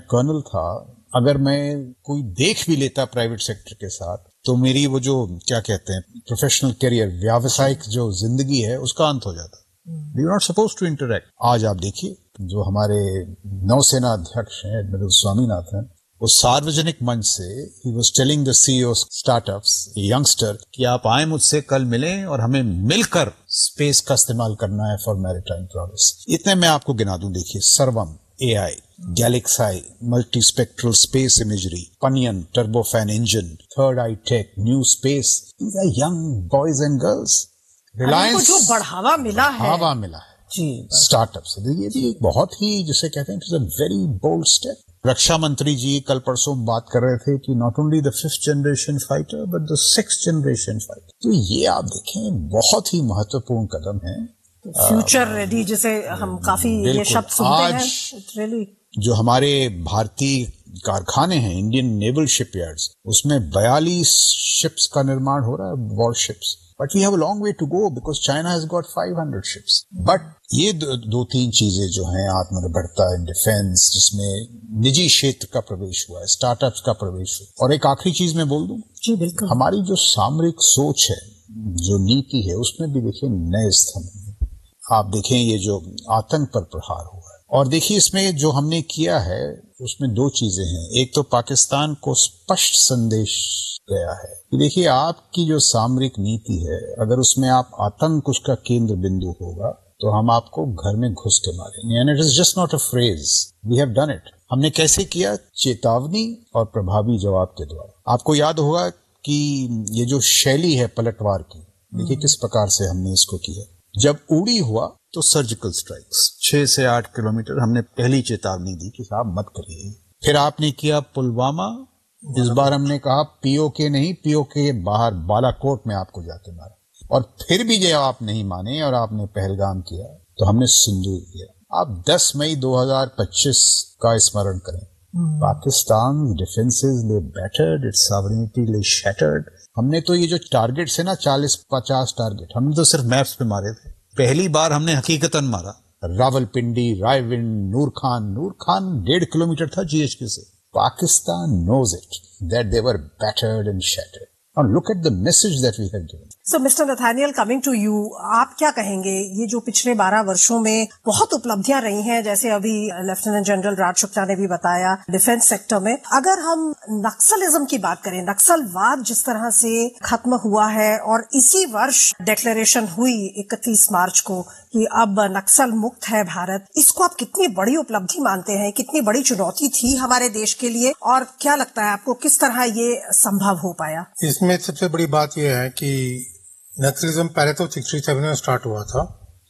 Colonel था, अगर मैं कोई देख भी लेता प्राइवेट सेक्टर के साथ, तो मेरी वो जो क्या कहते हैं प्रोफेशनल करियर, व्यावसायिक जो जिंदगी है, उसका अंत हो जाता। We are not suppose to interact. आज आप देखिए जो हमारे नौसेना अध्यक्ष हैं एडमिरल स्वामीनाथन, वो सार्वजनिक मंच से he was telling the CEO startups, youngster, कि आप आए मुझसे, कल मिलें और हमें मिलकर स्पेस का इस्तेमाल करना है फॉर मैरिटाइम प्रोग्रेस। इतने मैं आपको गिना दूं, देखिए सर्वम AI, गैलेक्साई multi spectral space imagery, banyan turbofan engine, third I take, new space, these are young boys and girls. Reliance जो बढ़ावा मिला है जी स्टार्टअप से, ये भी एक बहुत ही जिसे कहते हैं it's a very bold step. रक्षा मंत्री जी कल परसों बात कर रहे थे कि not only the 5th generation fighter but the 6th generation fighter. तो ये आप देखें बहुत ही महत्वपूर्ण कदम है। फ्यूचर रेडी जिसे हम काफी ये शब्द सुनते हैं, really... जो हमारे भारतीय कारखाने हैं, इंडियन नेवल शिपयार्ड्स, उसमें 42 शिप्स का निर्माण हो रहा है, war ships. But we have a long way to go because China has got 500 ships. But ये दो तीन चीजें जो हैं, आत्मनिर्भरता इन डिफेंस, जिसमें निजी क्षेत्र का प्रवेश हुआ है, स्टार्टअप्स का प्रवेश हुआ, और एक आखिरी चीज मैं बोल दूं, जी बिल्कुल, हमारी जो सामरिक सोच है, जो नीति है, उसमें भी देखिए नए स्तंभ। आप देखें ये जो आतंक पर प्रहार हुआ है, और देखिए इसमें जो हमने किया है उसमें दो चीजें हैं। एक तो पाकिस्तान को स्पष्ट संदेश गया है कि देखिए आपकी जो सामरिक नीति है, अगर उसमें आप आतंक उसका केंद्र बिंदु होगा तो हम आपको घर में घुस के मारेंगे। And it is just not a phrase, we have done it. हमने कैसे किया? चेतावनी और प्रभावी जवाब के द्वारा। आपको याद होगा कि ये जो शैली है पलटवार की, देखिए किस प्रकार से हमने इसको किया। जब उड़ी हुआ तो सर्जिकल स्ट्राइक्स 6 से 8 किलोमीटर, हमने पहली चेतावनी दी कि साहब मत करिए। फिर आपने किया पुलवामा, इस बार हमने कहा पीओके नहीं, पीओके के बाहर बालाकोट में आपको जाके मारा। और फिर भी जब आप नहीं माने और आपने पहलगाम किया तो हमने सिंदूर किया। आप 10 मई 2025 का स्मरण करें, पाकिस्तान डिफेंसेस ले बैटर्ड, इट्स सॉवरेनिटी ले शैटर्ड। हमने तो ये जो टारगेट्स है ना, 40-50 टारगेट, हमने तो सिर्फ मैप्स पे मारे थे। पहली बार हमने हकीकतन मारा। रावलपिंडी, रायविंड, नूर खान 1.5 किलोमीटर था GHQ से। Pakistan knows it that they were battered and shattered. Now look at the message that we have given. So Mr. Nathaniel, coming to you, आप क्या कहेंगे? ये जो पिछले 12 वर्षों में बहुत उपलब्धियां रही हैं, जैसे अभी लेफ्टिनेंट जनरल राज शुक्ला ने भी बताया डिफेंस सेक्टर में। अगर हम नक्सलिज्म की बात करें, नक्सलवाद जिस तरह से खत्म हुआ है, और इसी वर्ष डिक्लेरेशन हुई 31 मार्च को कि अब नक्सल मुक्त है भारत, इसको आप कितनी बड़ी उपलब्धि मानते हैं? कितनी बड़ी चुनौती थी हमारे देश के लिए, और क्या लगता है आपको किस तरह ये संभव हो पाया? इसमें सबसे बड़ी बात यह है कि नक्सलिज्म पहले तो 67 में स्टार्ट हुआ था,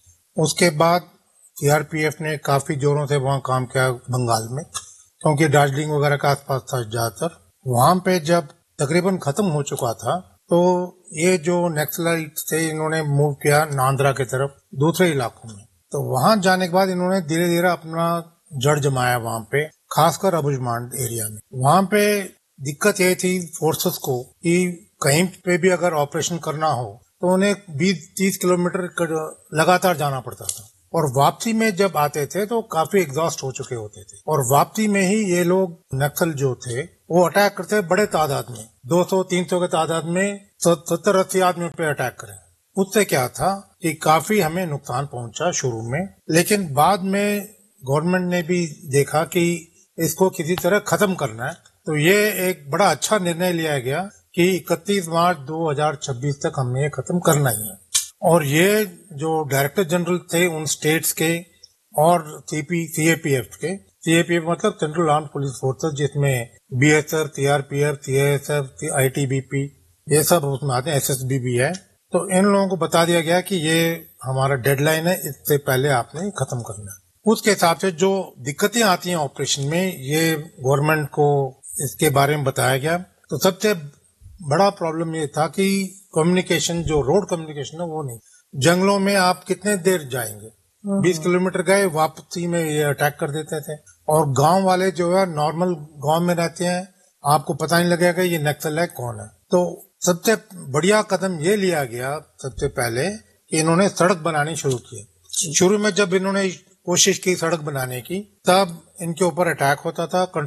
उसके बाद CRPF ने काफी जोरों से वहाँ काम किया बंगाल में, क्योंकि दार्जिलिंग वगैरह के आसपास था ज्यादातर। वहाँ पे जब तकरीबन खत्म हो चुका था तो ये जो नक्सलाइट थे, इन्होंने मूव किया नांद्रा की तरफ, दूसरे इलाकों में। तो वहां जाने के बाद इन्होंने धीरे धीरे अपना जड़ जमाया वहां पे, खासकर अबुजमांड एरिया में। वहां पे दिक्कत ये थी फोर्सेस को कि कहीं पे भी अगर ऑपरेशन करना हो तो उन्हें 20-30 किलोमीटर लगातार जाना पड़ता था, और वापसी में जब आते थे तो काफी एग्जॉस्ट हो चुके होते थे। और वापसी में ही ये लोग नक्सल जो थे वो अटैक करते बड़े तादाद में, 200-300 के तादाद में 70-80 आदमियों पे अटैक करें। उससे क्या था कि काफी हमें नुकसान पहुंचा शुरू में, लेकिन बाद में गवर्नमेंट ने भी देखा कि इसको किसी तरह खत्म करना है, तो ये एक बड़ा अच्छा निर्णय लिया गया कि 31 मार्च 2026 तक हमने ये खत्म करना ही है। और ये जो डायरेक्टर जनरल थे उन स्टेट्स के और CAPF के, CAPF मतलब सेंट्रल आर्म्ड पुलिस फोर्सेस, जिसमें BSF, CRPF, CISF, ITBP ये सब उसमें आते हैं, SSB भी है। तो इन लोगों को बता दिया गया कि ये हमारा डेडलाइन है, इससे पहले आपने खत्म करना है। उसके हिसाब से जो दिक्कतें आती हैं ऑपरेशन में, ये गवर्नमेंट को इसके बारे में बताया गया। तो सबसे बड़ा प्रॉब्लम ये था कि कम्युनिकेशन, जो रोड कम्युनिकेशन है वो नहीं। जंगलों में आप कितने देर जाएंगे, 20 किलोमीटर गए, वापसी में ये अटैक कर देते थे। और गांव वाले जो है नॉर्मल गांव में रहते हैं, आपको पता नहीं लगेगा ये नक्सल है कौन है। तो सबसे बढ़िया कदम ये लिया गया सबसे पहले कि इन्होंने सड़क बनानी शुरू की। शुरू में जब इन्होंने कोशिश की सड़क बनाने की, तब इनके ऊपर अटैक होता था,